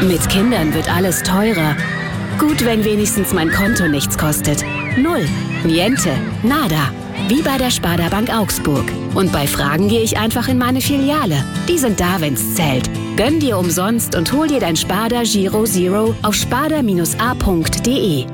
Mit Kindern wird alles teurer. Gut, wenn wenigstens mein Konto nichts kostet. Null. Niente. Nada. Wie bei der Sparda Bank Augsburg. Und bei Fragen gehe ich einfach in meine Filiale. Die sind da, wenn's zählt. Gönn dir umsonst und hol dir dein Sparda Giro Zero auf sparda-a.de.